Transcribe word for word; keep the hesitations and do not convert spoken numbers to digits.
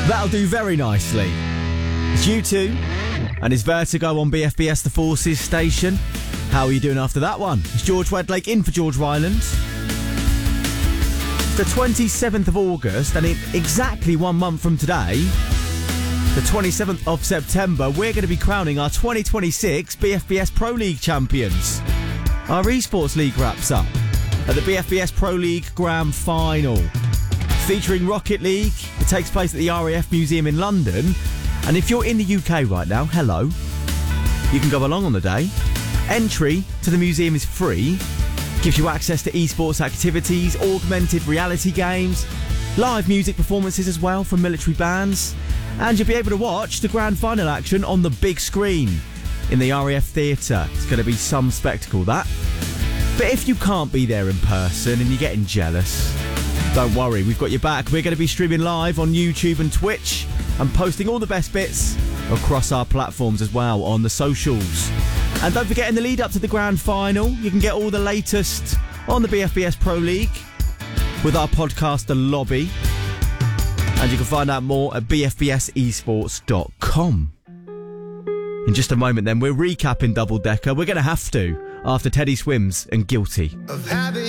That'll do very nicely. It's U two and it's Vertigo on B F B S The Forces station. How are you doing after that one? It's George Wedlake in for George Ryland. The twenty-seventh of August, and in exactly one month from today, the twenty-seventh of September, we're going to be crowning our twenty twenty-six B F B S Pro League champions. Our esports league wraps up at the B F B S Pro League Grand Final. Featuring Rocket League, it takes place at the R A F Museum in London. And if you're in the U K right now, hello, you can go along on the day. Entry to the museum is free, gives you access to esports activities, augmented reality games, live music performances as well from military bands, and you'll be able to watch the grand final action on the big screen in the R A F Theatre. It's going to be some spectacle, that. But if you can't be there in person and you're getting jealous, don't worry, we've got your back. We're going to be streaming live on YouTube and Twitch and posting all the best bits across our platforms as well on the socials. And don't forget, in the lead up to the grand final, you can get all the latest on the B F B S Pro League with our podcast, The Lobby. And you can find out more at b f b s esports dot com. In just a moment then, we're recapping Double Decker. We're going to have to, after Teddy Swims and Guilty. Of having